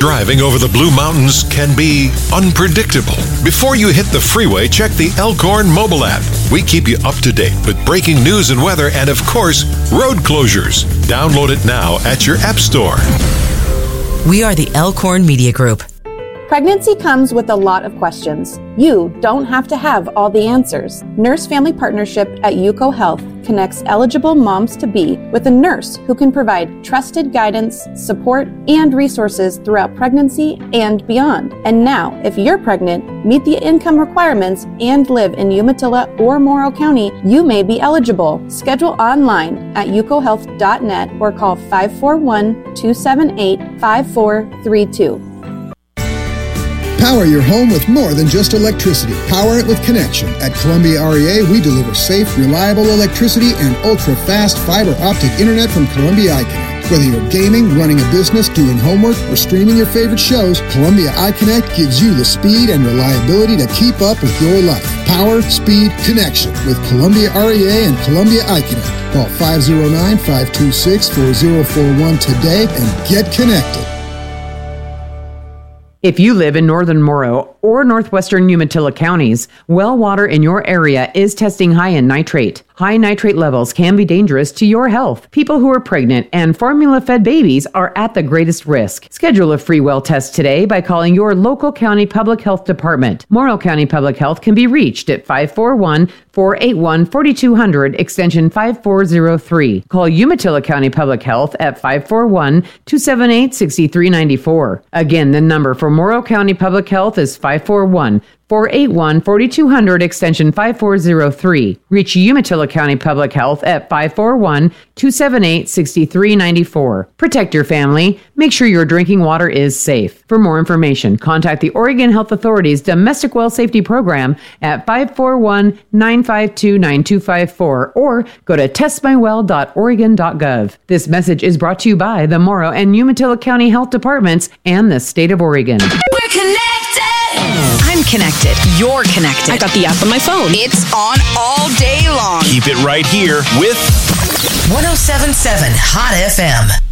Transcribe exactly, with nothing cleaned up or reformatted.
driving over the Blue Mountains can be unpredictable. Before you hit the freeway, check the Elkhorn mobile app. We keep you up to date with breaking news and weather and, of course, road closures. Download it now at your app store. We are the Elkhorn Media Group. Pregnancy comes with a lot of questions. You don't have to have all the answers. Nurse Family Partnership at UCO Health connects eligible moms-to-be with a nurse who can provide trusted guidance, support, and resources throughout pregnancy and beyond. And now, if you're pregnant, meet the income requirements, and live in Umatilla or Morrow County, you may be eligible. Schedule online at u c o health dot net or call five four one, two seven eight, five four three two. Power your home with more than just electricity. Power it with connection. At Columbia R E A, we deliver safe, reliable electricity and ultra-fast fiber optic internet from Columbia iConnect. Whether you're gaming, running a business, doing homework, or streaming your favorite shows, Columbia iConnect gives you the speed and reliability to keep up with your life. Power, speed, connection with Columbia R E A and Columbia iConnect. Call five oh nine, five two six, four oh four one today and get connected. If you live in northern Morrow or northwestern Umatilla counties, well water in your area is testing high in nitrate. High nitrate levels can be dangerous to your health. People who are pregnant and formula-fed babies are at the greatest risk. Schedule a free well test today by calling your local county public health department. Morrow County Public Health can be reached at five four one, four eight one, four two zero zero, extension five four zero three. Call Umatilla County Public Health at five four one, two seven eight, six three nine four. Again, the number for Morrow County Public Health is five four one, four eight one, four two zero zero, extension five four zero three. Reach Umatilla County Public Health at five four one, two seven eight, six three nine four. Protect your family. Make sure your drinking water is safe. For more information, contact the Oregon Health Authority's Domestic Well Safety Program at five four one, nine five two, nine two five four or go to test my well dot oregon dot gov. This message is brought to you by the Morrow and Umatilla County Health Departments and the state of Oregon. We're connected. I'm connected. You're connected. I got the app on my phone. It's on all day long. Keep it right here with one oh seven point seven Hot F M.